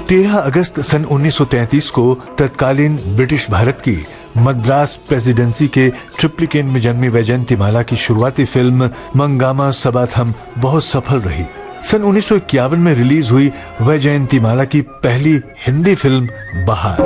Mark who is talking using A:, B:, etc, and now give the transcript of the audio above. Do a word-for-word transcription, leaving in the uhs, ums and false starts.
A: तेरह अगस्त सन उन्नीस सौ तैंतीस को तत्कालीन ब्रिटिश भारत की मद्रास प्रेसिडेंसी के ट्रिप्लिकेन में जन्मी वैजयंतीमाला की शुरुआती फिल्म मंगामा सबाथम बहुत सफल रही। सन उन्नीस सौ इक्यावन में रिलीज हुई वैजयंतीमाला की पहली हिंदी फिल्म बहार